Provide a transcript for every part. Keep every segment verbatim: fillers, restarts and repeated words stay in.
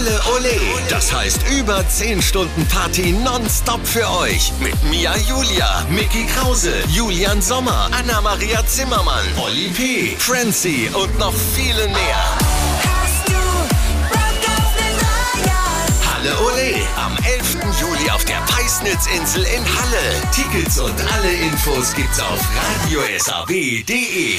Halle Ole. Das heißt über zehn Stunden Party nonstop für euch. Mit Mia Julia, Micky Krause, Julian Sommer, Anna-Maria Zimmermann, Oli P., Francie und noch viele mehr. Halle Ole am elften Juli auf der Peisnitzinsel in Halle. Tickets und alle Infos gibt's auf radio s a w punkt d e.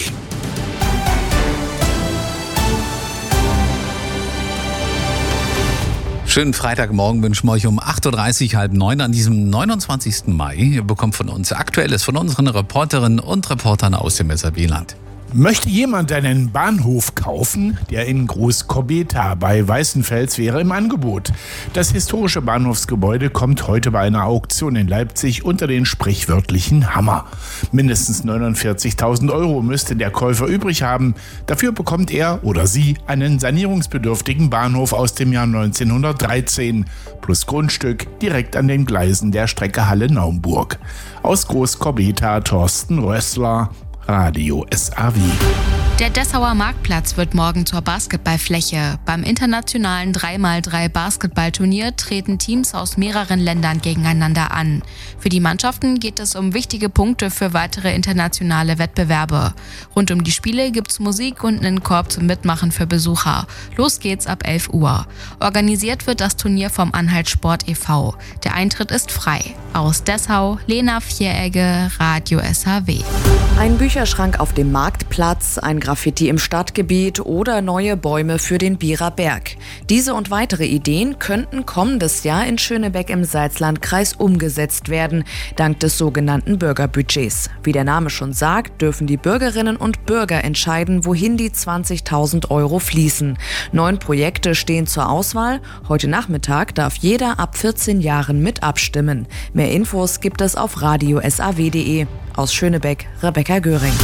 Schönen Freitagmorgen wünschen wir euch um acht Uhr dreißig, halb neun an diesem neunundzwanzigsten Mai. Ihr bekommt von uns Aktuelles von unseren Reporterinnen und Reportern aus dem S R W-Land. Möchte jemand einen Bahnhof kaufen? Der in Groß-Kobeta bei Weißenfels wäre im Angebot. Das historische Bahnhofsgebäude kommt heute bei einer Auktion in Leipzig unter den sprichwörtlichen Hammer. Mindestens neunundvierzigtausend Euro müsste der Käufer übrig haben. Dafür bekommt er oder sie einen sanierungsbedürftigen Bahnhof aus dem Jahr neunzehnhundertdreizehn plus Grundstück direkt an den Gleisen der Strecke Halle-Naumburg. Aus Groß-Kobeta Thorsten Rössler, Radio S A W. Der Dessauer Marktplatz wird morgen zur Basketballfläche. Beim internationalen drei mal drei Basketballturnier treten Teams aus mehreren Ländern gegeneinander an. Für die Mannschaften geht es um wichtige Punkte für weitere internationale Wettbewerbe. Rund um die Spiele gibt's Musik und einen Korb zum Mitmachen für Besucher. Los geht's ab elf Uhr. Organisiert wird das Turnier vom Anhalt Sport e V Der Eintritt ist frei. Aus Dessau, Lena Vieregge, Radio S A W. Ein Bücherschrank auf dem Marktplatz, ein Graffiti im Stadtgebiet oder neue Bäume für den Bierer Berg. Diese und weitere Ideen könnten kommendes Jahr in Schönebeck im Salzlandkreis umgesetzt werden, dank des sogenannten Bürgerbudgets. Wie der Name schon sagt, dürfen die Bürgerinnen und Bürger entscheiden, wohin die zwanzigtausend Euro fließen. Neun Projekte stehen zur Auswahl. Heute Nachmittag darf jeder ab vierzehn Jahren mit abstimmen. Mehr Infos gibt es auf radio s a w punkt d e. Aus Schönebeck, Rebecca Göring.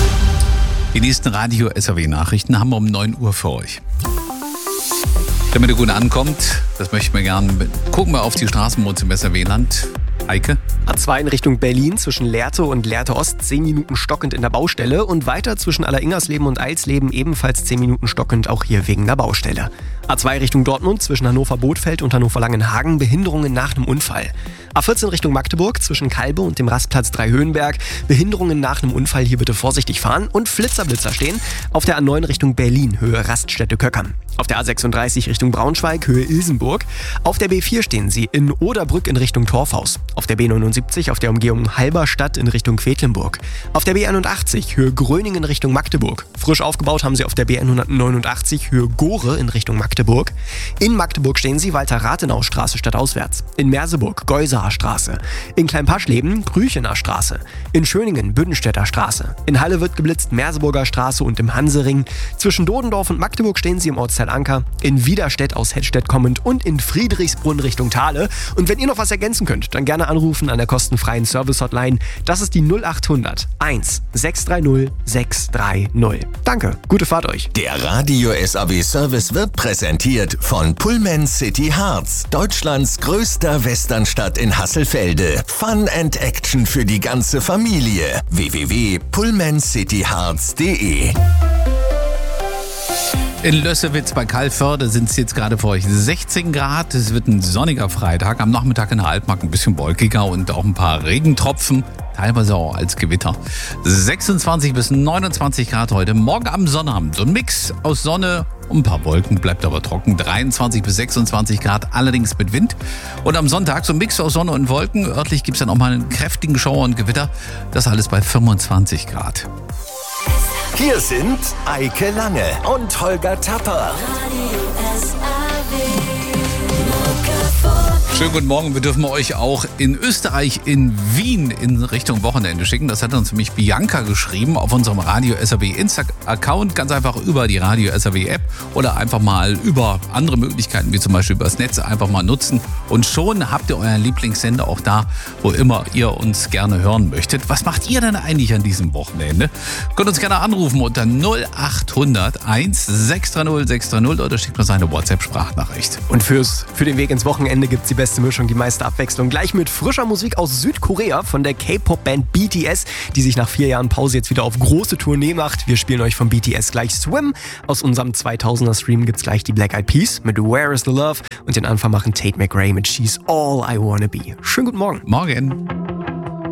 Die nächsten Radio S A W-Nachrichten haben wir um neun Uhr für euch. Damit ihr gut ankommt, das möchten wir gerne, gucken wir auf die Straßenmods im S R W-Land. Eike? A zwei in Richtung Berlin zwischen Lehrte und Lehrte Ost zehn Minuten stockend in der Baustelle und weiter zwischen Alleringersleben und Eilsleben ebenfalls zehn Minuten stockend, auch hier wegen der Baustelle. A zwei Richtung Dortmund zwischen Hannover-Bothfeld und Hannover-Langenhagen Behinderungen nach einem Unfall. A vierzehn Richtung Magdeburg zwischen Kalbe und dem Rastplatz Dreihöhenberg Behinderungen nach einem Unfall, hier bitte vorsichtig fahren und Flitzer-Blitzer stehen. Auf der A neun Richtung Berlin Höhe Raststätte Köckern. Auf der A sechsunddreißig Richtung Braunschweig Höhe Ilsenburg. Auf der B vier stehen sie in Oderbrück in Richtung Torfhaus. Auf der B neunundsiebzig auf der Umgehung Halberstadt in Richtung Quedlinburg. Auf der B einundachtzig Höhe Gröningen Richtung Magdeburg. Frisch aufgebaut haben sie auf der B hundertneunundachtzig Höhe Gore in Richtung Magdeburg. In Magdeburg stehen sie Walter-Rathenau-Straße stadtauswärts. In Merseburg Geusaer Straße. In Kleinpaschleben Krüchener Straße. In Schöningen Büdenstädter Straße. In Halle wird geblitzt Merseburger Straße und im Hansering. Zwischen Dodendorf und Magdeburg stehen sie im Ortsteil Anker. In Widerstedt aus Hettstedt kommend und in Friedrichsbrunn Richtung Thale. Und wenn ihr noch was ergänzen könnt, dann gerne anrufen an der kostenfreien Service-Hotline. Das ist die null achthundert eins sechs drei null sechs drei null. Danke, gute Fahrt euch. Der Radio S A W-Service wird präsentiert von Pullman City Harz, Deutschlands größter Westernstadt in Hasselfelde. Fun and Action für die ganze Familie. w w w punkt pullman city harz punkt d e. In Lössewitz bei Kalförde sind es jetzt gerade für euch sechzehn Grad. Es wird ein sonniger Freitag. Am Nachmittag in der Altmark ein bisschen wolkiger und auch ein paar Regentropfen. Teilweise auch als Gewitter. sechsundzwanzig bis neunundzwanzig Grad heute. Morgen am Sonnabend. So ein Mix aus Sonne und ein paar Wolken. Bleibt aber trocken. dreiundzwanzig bis sechsundzwanzig Grad. Allerdings mit Wind. Und am Sonntag so ein Mix aus Sonne und Wolken. Örtlich gibt es dann auch mal einen kräftigen Schauer und Gewitter. Das alles bei fünfundzwanzig Grad. Hier sind Eike Lange und Holger Tapper. Schönen guten Morgen. Wir dürfen euch auch in Österreich, in Wien, in Richtung Wochenende schicken. Das hat uns nämlich Bianca geschrieben auf unserem Radio S A W Insta-Account. Ganz einfach über die Radio S A W App oder einfach mal über andere Möglichkeiten, wie zum Beispiel über das Netz, einfach mal nutzen. Und schon habt ihr euren Lieblingssender auch da, wo immer ihr uns gerne hören möchtet. Was macht ihr denn eigentlich an diesem Wochenende? Könnt uns gerne anrufen unter null achthundert eins sechs drei null sechs drei null oder schickt uns eine WhatsApp-Sprachnachricht. Und fürs, für den Weg ins Wochenende gibt's die beste beste Mischung, die meiste Abwechslung. Gleich mit frischer Musik aus Südkorea von der K-Pop-Band B T S, die sich nach vier Jahren Pause jetzt wieder auf große Tournee macht. Wir spielen euch von B T S gleich Swim. Aus unserem zweitausender-Stream gibt's gleich die Black Eyed Peas mit Where is the Love und den Anfang machen Tate McRae mit She's All I Wanna Be. Schönen guten Morgen. Morgen.